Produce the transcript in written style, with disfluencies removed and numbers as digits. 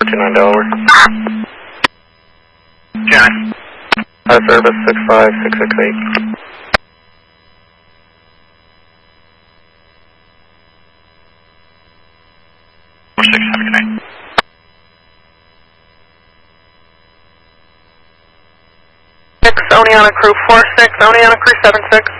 29 Delaware. John. High service 65668. 46, have a good night. Oneana crew 46, Oneana crew 76.